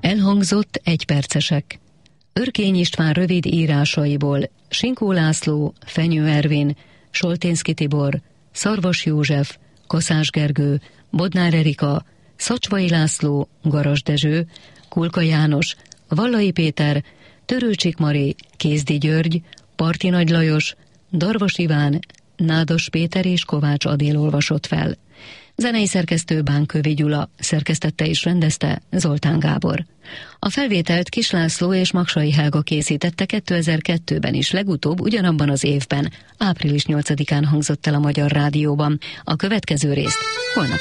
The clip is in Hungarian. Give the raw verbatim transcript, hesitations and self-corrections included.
Elhangzott egypercesek. Örkény István rövid írásaiból Sinkó László, Fenyő Ervin, Solténszky Tibor, Szarvas József, Kaszás Gergő, Bodnár Erika, Szacsvai László, Garas Dezső, Kulka János, Vallai Péter, Törőcsik Mari, Kézdi György, Parti Nagy Lajos, Darvas Iván, Nádas Péter és Kovács Adél olvasott fel. Zenei szerkesztő Bánkövi Gyula, szerkesztette és rendezte Zoltán Gábor. A felvételt Kis László és Maksai Helga készítette kétezer-kettőben is, legutóbb ugyanabban az évben, április nyolcadikán hangzott el a Magyar Rádióban. A következő részt holnap